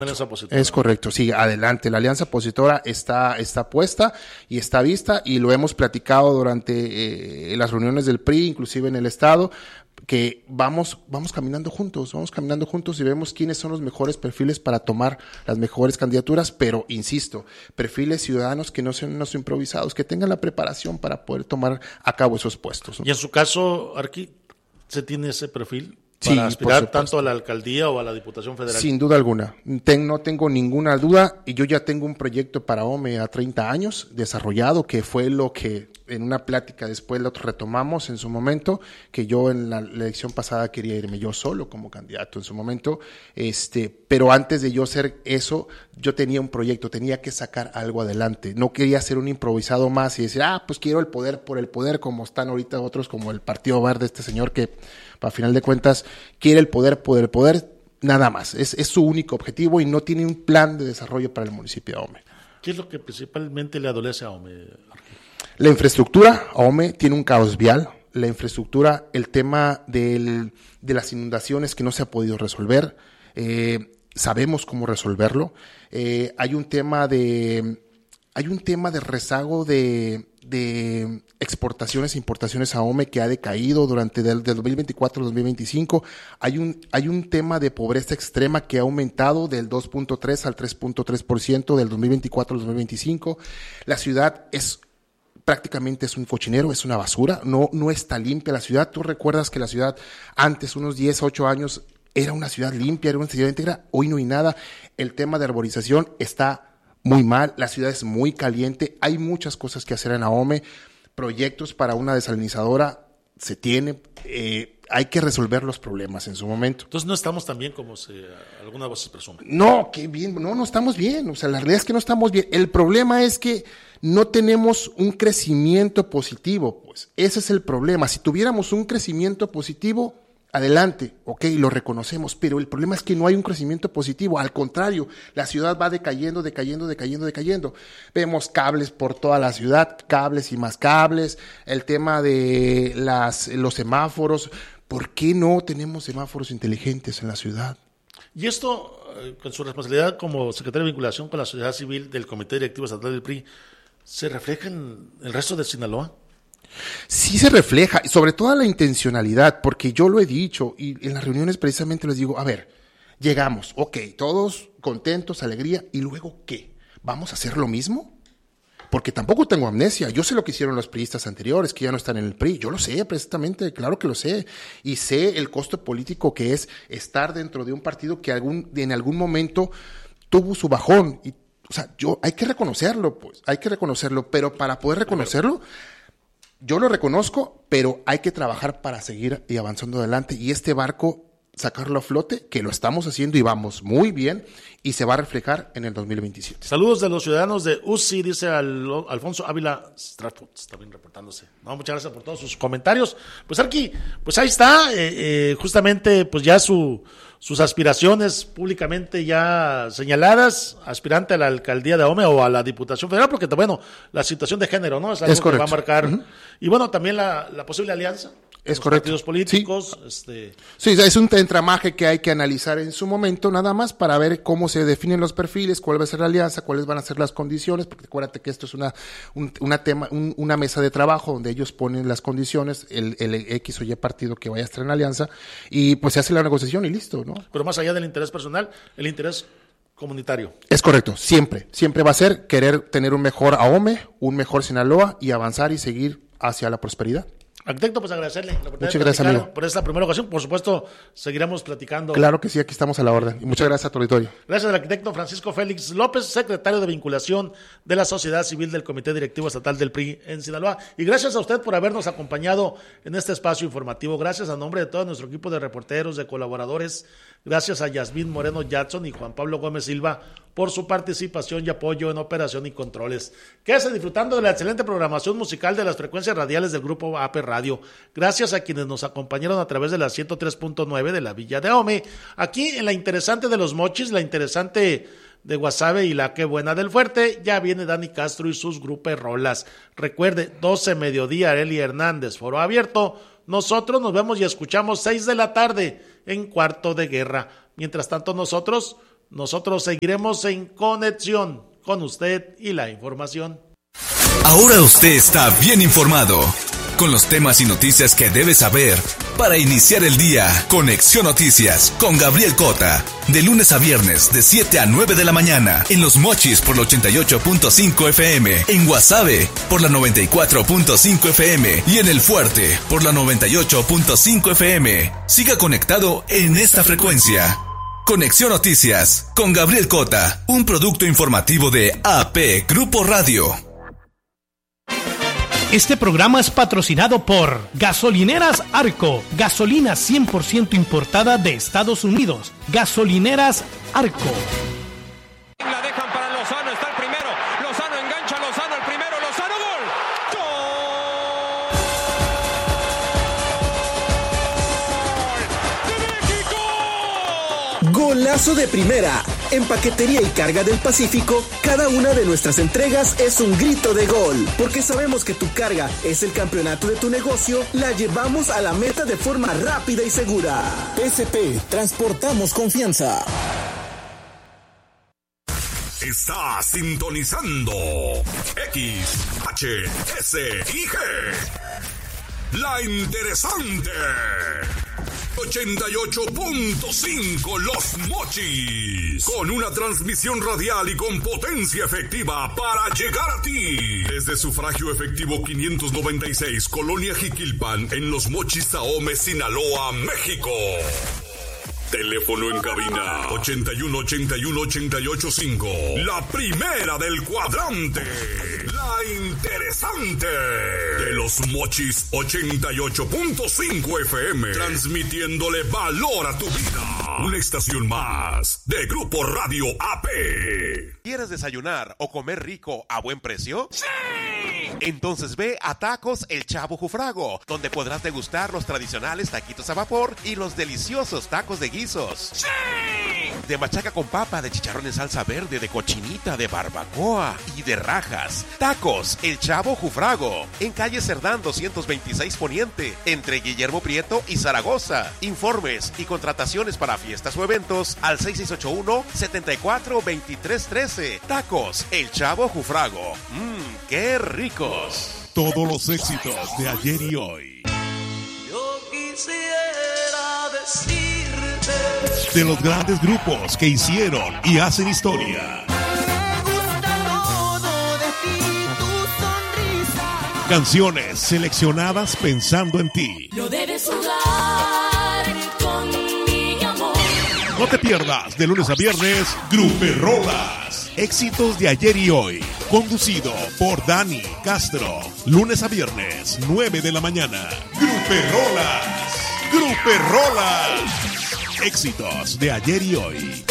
Alianza opositora. Es correcto, sí, adelante. La alianza opositora está puesta y está vista, y lo hemos platicado durante las reuniones del PRI, inclusive en el Estado, que vamos caminando juntos y vemos quiénes son los mejores perfiles para tomar las mejores candidaturas, pero insisto, perfiles ciudadanos que no sean unos improvisados, que tengan la preparación para poder tomar a cabo esos puestos, ¿no? Y en su caso, Arqui, ¿se tiene ese perfil Sí, para aspirar tanto a la alcaldía o a la Diputación Federal? Sin duda alguna, no tengo ninguna duda, y yo ya tengo un proyecto para OME a 30 años desarrollado, que fue lo que en una plática después lo retomamos en su momento, que yo en la elección pasada quería irme yo solo como candidato en su momento, pero antes de yo hacer eso, yo tenía un proyecto, tenía que sacar algo adelante, no quería ser un improvisado más y decir, pues quiero el poder por el poder, como están ahorita otros, como el Partido Verde, este señor que, a final de cuentas, quiere el poder por el poder, nada más, es su único objetivo y no tiene un plan de desarrollo para el municipio de OME. ¿Qué es lo que principalmente le adolece a OME? La infraestructura, OME tiene un caos vial. La infraestructura, el tema de las inundaciones que no se ha podido resolver, sabemos cómo resolverlo. Hay un tema de rezago de exportaciones e importaciones a OME que ha decaído durante del 2024 al 2025. Hay un tema de pobreza extrema que ha aumentado del 2.3 al 3.3% del 2024 al 2025. La ciudad prácticamente es un cochinero, es una basura, no está limpia la ciudad. Tú recuerdas que la ciudad antes, unos 10, 8 años, era una ciudad limpia, era una ciudad íntegra, hoy no hay nada. El tema de arborización está muy mal, la ciudad es muy caliente, hay muchas cosas que hacer en Ahome, proyectos para una desalinizadora se tiene, hay que resolver los problemas en su momento. Entonces no estamos tan bien como algunas voces presumen. No, qué bien, no estamos bien, o sea, la realidad es que no estamos bien. El problema es que no tenemos un crecimiento positivo, pues, ese es el problema. Si tuviéramos un crecimiento positivo, adelante, ok, lo reconocemos, pero el problema es que no hay un crecimiento positivo, al contrario, la ciudad va decayendo. Vemos cables por toda la ciudad, cables y más cables, el tema de los semáforos. ¿Por qué no tenemos semáforos inteligentes en la ciudad? Y esto, con su responsabilidad como secretario de vinculación con la sociedad civil del Comité Directivo Estatal del PRI, ¿se refleja en el resto de Sinaloa? Sí se refleja, sobre todo la intencionalidad, porque yo lo he dicho y en las reuniones precisamente les digo, a ver, llegamos, ok, todos contentos, alegría, ¿y luego qué? ¿Vamos a hacer lo mismo? Porque tampoco tengo amnesia, yo sé lo que hicieron los priistas anteriores, que ya no están en el PRI, yo lo sé precisamente, claro que lo sé, y sé el costo político que es estar dentro de un partido que en algún momento tuvo su bajón, y, o sea, hay que reconocerlo, pero para poder reconocerlo, yo lo reconozco, pero hay que trabajar para seguir y avanzando adelante, y este barco sacarlo a flote, que lo estamos haciendo y vamos muy bien, y se va a reflejar en el 2027. Saludos de los ciudadanos de UCI, dice Alfonso Ávila Stratford, está bien reportándose. No, muchas gracias por todos sus comentarios. Pues Arqui, pues ahí está, justamente pues ya sus aspiraciones públicamente ya señaladas, aspirante a la alcaldía de Ahome o a la Diputación Federal, porque bueno, la situación de género, ¿no? Es algo que va a marcar. Uh-huh. Y bueno, también la posible alianza. Es correcto. Partidos políticos. Sí. Sí, es un entramaje que hay que analizar en su momento, nada más, para ver cómo se definen los perfiles, cuál va a ser la alianza, cuáles van a ser las condiciones, porque acuérdate que esto es una mesa de trabajo donde ellos ponen las condiciones, el X o Y partido que vaya a estar en la alianza, y pues se hace la negociación y listo, ¿no? Pero más allá del interés personal, el interés comunitario. Es correcto, siempre va a ser querer tener un mejor Ahome, un mejor Sinaloa y avanzar y seguir hacia la prosperidad. Arquitecto, pues agradecerle la oportunidad. Muchas gracias, amigo. Por esta primera ocasión. Por supuesto, seguiremos platicando. Claro que sí, aquí estamos a la orden. Y muchas gracias a tu auditorio. Gracias al arquitecto Francisco Félix López, secretario de vinculación de la Sociedad Civil del Comité Directivo Estatal del PRI en Sinaloa. Y gracias a usted por habernos acompañado en este espacio informativo. Gracias a nombre de todo nuestro equipo de reporteros, de colaboradores. Gracias a Yasmín Moreno Jackson y Juan Pablo Gómez Silva por su participación y apoyo en operación y controles. Quédese disfrutando de la excelente programación musical de las frecuencias radiales del Grupo AP Radio. Gracias a quienes nos acompañaron a través de la 103.9 de la Villa de Ahome, aquí en la interesante de Los Mochis, la interesante de Guasave y la que buena del Fuerte. Ya viene Dani Castro y sus grupos rolas. Recuerde, 12 mediodía, Arely Hernández, foro abierto. Nosotros nos vemos y escuchamos 6 de la tarde en Cuarto de Guerra. Mientras tanto, nosotros Nosotros seguiremos en conexión con usted y la información. Ahora usted está bien informado con los temas y noticias que debe saber para iniciar el día. Conexión Noticias con Gabriel Cota, de lunes a viernes de 7 a 9 de la mañana en Los Mochis por la 88.5 FM, en Guasave por la 94.5 FM y en El Fuerte por la 98.5 FM. Siga conectado en esta frecuencia. Conexión Noticias con Gabriel Cota, un producto informativo de AP Grupo Radio. Este programa es patrocinado por Gasolineras Arco, gasolina 100% importada de Estados Unidos. Gasolineras Arco. La dejan para Lozano, está el primero. Lozano engancha, Lozano el primero, Lozano, gol. ¡Gol de México! Golazo de primera. En Paquetería y Carga del Pacífico, cada una de nuestras entregas es un grito de gol. Porque sabemos que tu carga es el campeonato de tu negocio, la llevamos a la meta de forma rápida y segura. PSP, transportamos confianza. Está sintonizando X, H, S y G. La interesante 88.5 Los Mochis, con una transmisión radial y con potencia efectiva para llegar a ti. Desde sufragio efectivo 596, Colonia Jiquilpan, en Los Mochis, Ahome, Sinaloa, México. Teléfono en cabina 81-81-88-5. La primera del cuadrante. La interesante. De Los Mochis 88.5 FM. Transmitiéndole valor a tu vida. Una estación más de Grupo Radio AP. ¿Quieres desayunar o comer rico a buen precio? ¡Sí! Entonces ve a Tacos El Chavo Jufrago, donde podrás degustar los tradicionales taquitos a vapor y los deliciosos tacos de guisos. ¡Sí! De machaca con papa, de chicharrón en salsa verde, de cochinita, de barbacoa y de rajas. Tacos El Chavo Jufrago, en calle Cerdán 226 Poniente, entre Guillermo Prieto y Zaragoza. Informes y contrataciones para fiestas o eventos al 6681-742313. Tacos El Chavo Jufrago. ¡Qué ricos! Todos los éxitos de ayer y hoy. Yo quisiera decirte De los grandes grupos que hicieron y hacen historia. me gusta todo de ti, tu sonrisa. Canciones seleccionadas pensando en ti. No debes jugar con mi amor. No te pierdas de lunes a viernes Gruperrolas. Éxitos de ayer y hoy. Conducido por Dani Castro. Lunes a viernes, 9 de la mañana. Gruperrolas. Gruperrolas. Éxitos de ayer y hoy.